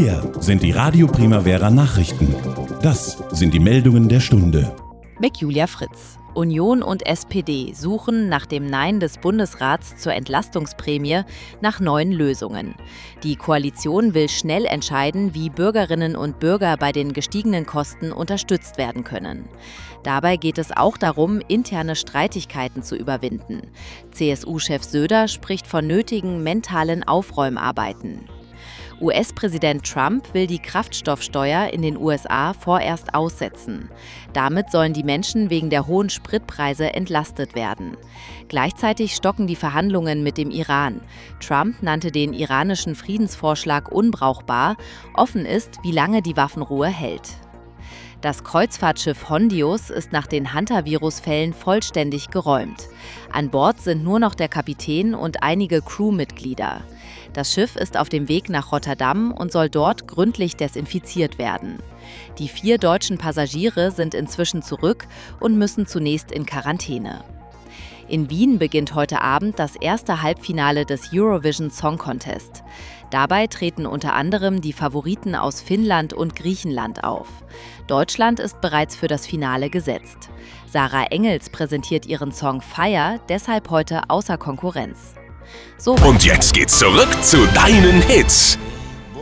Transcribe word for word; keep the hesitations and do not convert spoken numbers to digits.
hier sind die Radio Primavera Nachrichten. Das sind die Meldungen der Stunde. Mit Julia Fritz. Union und S P D suchen nach dem Nein des Bundesrats zur Entlastungsprämie nach neuen Lösungen. Die Koalition will schnell entscheiden, wie Bürgerinnen und Bürger bei den gestiegenen Kosten unterstützt werden können. Dabei geht es auch darum, interne Streitigkeiten zu überwinden. C S U-Chef Söder spricht von nötigen mentalen Aufräumarbeiten. U S-Präsident Trump will die Kraftstoffsteuer in den U S A vorerst aussetzen. Damit sollen die Menschen wegen der hohen Spritpreise entlastet werden. Gleichzeitig stocken die Verhandlungen mit dem Iran. Trump nannte den iranischen Friedensvorschlag unbrauchbar. Offen ist, wie lange die Waffenruhe hält. Das Kreuzfahrtschiff Hondius ist nach den Hantavirus-Fällen vollständig geräumt. An Bord sind nur noch der Kapitän und einige Crewmitglieder. Das Schiff ist auf dem Weg nach Rotterdam und soll dort gründlich desinfiziert werden. Die vier deutschen Passagiere sind inzwischen zurück und müssen zunächst in Quarantäne. In Wien beginnt heute Abend das erste Halbfinale des Eurovision Song Contest. Dabei treten unter anderem die Favoriten aus Finnland und Griechenland auf. Deutschland ist bereits für das Finale gesetzt. Sarah Engels präsentiert ihren Song Fire deshalb heute außer Konkurrenz. So Und jetzt geht's zurück zu deinen Hits.